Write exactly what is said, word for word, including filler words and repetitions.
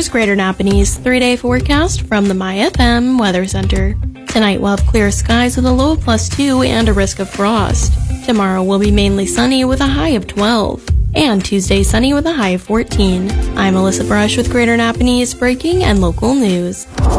Here's Greater Napanese three-day forecast from the My F M Weather Center. Tonight we'll have clear skies with a low of plus two and a risk of frost. Tomorrow will be mainly sunny with a high of twelve. And Tuesday sunny with a high of fourteen. I'm Alyssa Brush with Greater Napanese breaking and local news.